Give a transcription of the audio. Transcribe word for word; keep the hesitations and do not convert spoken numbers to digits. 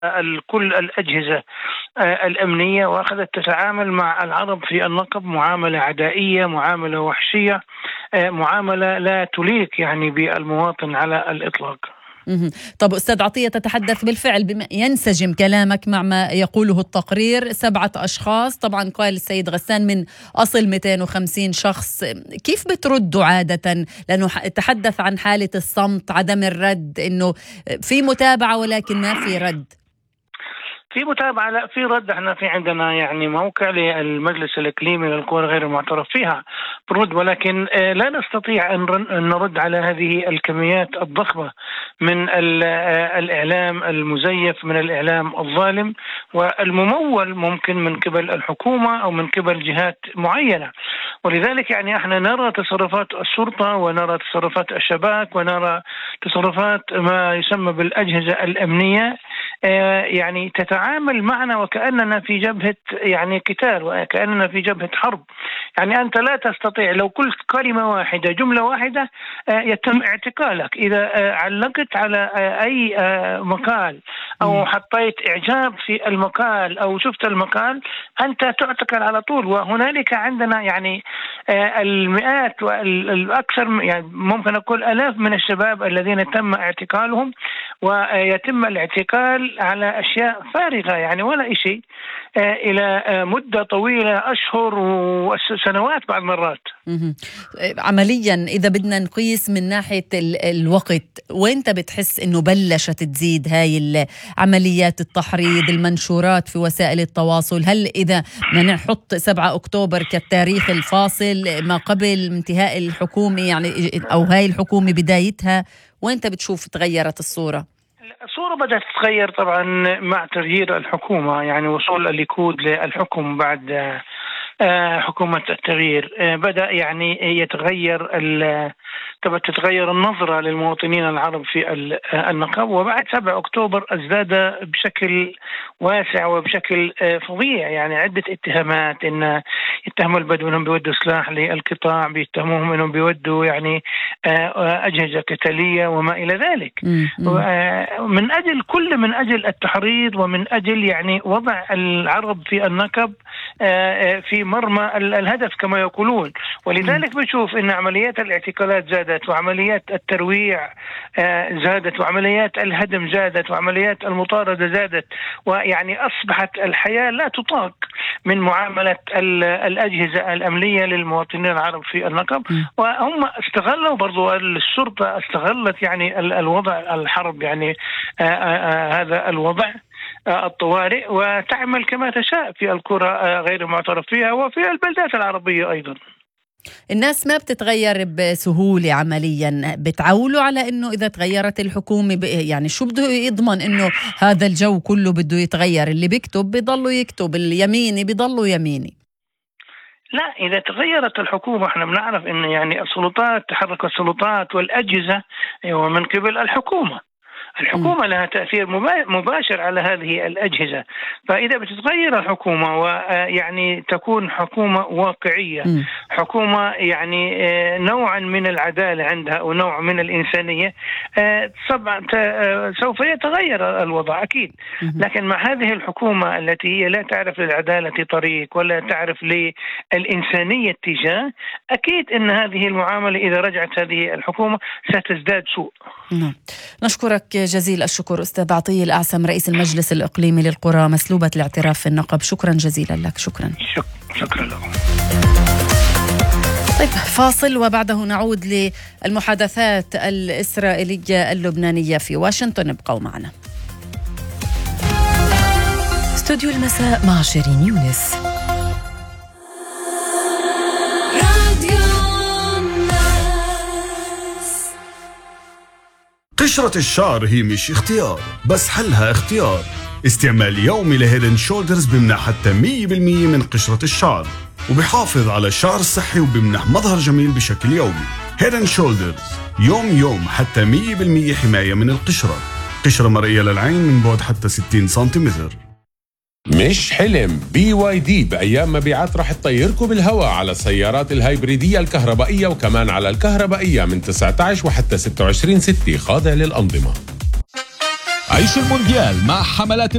كل الأجهزة الأمنية، وأخذت تتعامل مع العرب في النقب معاملة عدائية، معاملة وحشية، معاملة لا تليق يعني بالمواطن على الإطلاق. طب أستاذ عطية، تتحدث بالفعل بما ينسجم كلامك مع ما يقوله التقرير، سبعة أشخاص طبعا قال السيد غسان من أصل مئتين وخمسين شخص، كيف بتردوا عادة؟ لأنه تحدث عن حالة الصمت، عدم الرد، إنه في متابعة ولكن ما في رد. في متابعة، لا في رد. احنا في عندنا يعني موقع للمجلس الإقليمي للقوى غير المعترف فيها برد، ولكن لا نستطيع أن نرد على هذه الكميات الضخمة من الإعلام المزيف، من الإعلام الظالم والممول، ممكن من قبل الحكومة أو من قبل جهات معينة. ولذلك يعني احنا نرى تصرفات الشرطة ونرى تصرفات الشباك ونرى تصرفات ما يسمى بالأجهزة الأمنية يعني تتعامل معنا وكأننا في جبهة يعني قتال، وكأننا في جبهة حرب. يعني أنت لا تستطيع لو قلت كلمة واحدة، جملة واحدة، يتم اعتقالك. إذا علقت على أي مقال أو حطيت إعجاب في المقال أو شفت المقال، أنت تعتقل على طول. وهنالك عندنا يعني المئات والأكثر، يعني ممكن أقول ألاف من الشباب الذين تم اعتقالهم، ويتم الاعتقال على أشياء فارغة يعني ولا شيء، إلى مدة طويلة، أشهر وسنوات بعض مرات. عمليا إذا بدنا نقيس من ناحية الوقت، وإنت بتحس إنه بلشت تزيد هاي عمليات التحريض، المنشورات في وسائل التواصل؟ هل إذا بدنا نحط سبعة أكتوبر كالتاريخ الفاصل ما قبل انتهاء الحكومة يعني أو هاي الحكومة بدايتها، وإنت بتشوف تغيرت الصورة؟ الصورة بدأت تتغير طبعا مع تغيير الحكومة، يعني وصول الليكود للحكم بعد حكومة التغيير. بدأ يعني يتغير طبعا تتغير النظرة للمواطنين العرب في النقب. وبعد سبعة أكتوبر ازداد بشكل واسع وبشكل فظيع، يعني عدة اتهامات، إن يتهموا البدو أنهم بيودوا سلاح للقطاع، بيتهموهم أنهم بيودوا يعني أجهزة قتالية وما إلى ذلك، من أجل كل من أجل التحريض ومن أجل يعني وضع العرب في النقب في مرمى الهدف كما يقولون. ولذلك بنشوف إن عمليات الاعتقالات زادت، وعمليات الترويع زادت، وعمليات الهدم زادت، وعمليات المطاردة زادت، ويعني أصبحت الحياة لا تطاق من معاملة الأجهزة الأمنية للمواطنين العرب في النقب. وهم استغلوا برضو، الشرطة استغلت يعني الوضع الحرب، يعني هذا الوضع الطوارئ، وتعمل كما تشاء في القرى غير المعترف فيها وفي البلدات العربية أيضا. الناس ما بتتغير بسهولة عمليا، بتعولوا على إنه إذا تغيرت الحكومة يعني شو بده يضمن إنه هذا الجو كله بده يتغير؟ اللي بيكتب بيضلوا يكتب، اليميني بيضلوا يميني. لا، إذا تغيرت الحكومة احنا بنعرف إن يعني السلطات، تحرك السلطات والأجهزة ومن قبل الحكومة. الحكومة لها تأثير مباشر على هذه الأجهزة. فإذا بتتغير الحكومة ويعني تكون حكومة واقعية، حكومة يعني نوعا من العدالة عندها ونوع من الإنسانية، سوف يتغير الوضع أكيد. لكن مع هذه الحكومة التي هي لا تعرف للعدالة طريق ولا تعرف للإنسانية اتجاه، أكيد أن هذه المعاملة إذا رجعت هذه الحكومة ستزداد سوء. نعم. نشكرك جزيل الشكر أستاذ عطية الأعسم، رئيس المجلس الإقليمي للقرى مسلوبة الاعتراف في النقب. شكرا جزيلا لك. شكرا شكرا لكم. طيب فاصل وبعده نعود للمحادثات الإسرائيلية اللبنانية في واشنطن. ابقوا معنا. استوديو المساء مع شيرين يونس. قشرة الشعر هي مش اختيار، بس حلها اختيار. استعمال يومي لهيدن شولدرز بمنح حتى مية بالمية من قشرة الشعر، وبيحافظ على الشعر الصحي وبمنح مظهر جميل بشكل يومي. هيدن شولدرز يوم يوم حتى مية بالمية حماية من القشرة. قشرة مرئية للعين من بعد حتى ستين سنتيمتر. مش حلم، بي واي دي بأيام مبيعات رح تطيركم بالهواء على السيارات الهايبريدية الكهربائية، وكمان على الكهربائية من تسعة عشر وحتى ستة وعشرين ستة خاضع للأنظمة. عيش المونديال مع حملات